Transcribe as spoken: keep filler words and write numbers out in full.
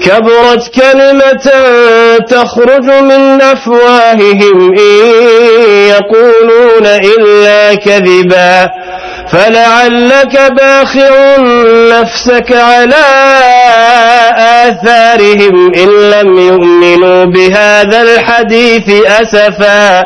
كبرت كلمة تخرج من أفواههم إن يقولون إلا كذبا فلعلك باخع نفسك على آثارهم إن لم يؤمنوا بهذا الحديث أسفا.